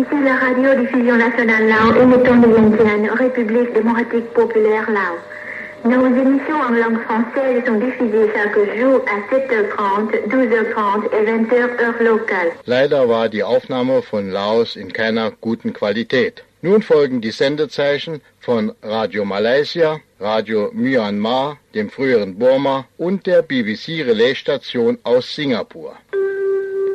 Ici la radiodiffusion nationale Lao émettant de Vientiane, République démocratique populaire Lao. Nos émissions en langue française sont diffusées chaque jour à 7h30, 12h30 et 20h heure locale. Leider war die Aufnahme von Laos in keiner guten Qualität. Nun folgen die Sendezeichen von Radio Malaysia, Radio Myanmar, dem früheren Burma und der BBC Relaisstation aus Singapur.